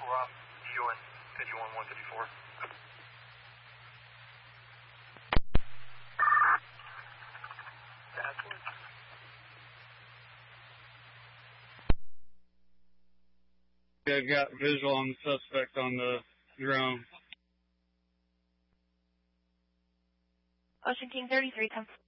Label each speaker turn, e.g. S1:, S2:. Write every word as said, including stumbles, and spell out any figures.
S1: off, D O N fifty-one one fifty-four.
S2: I've got visual on the suspect on the drone.
S3: Ocean King thirty-three, come.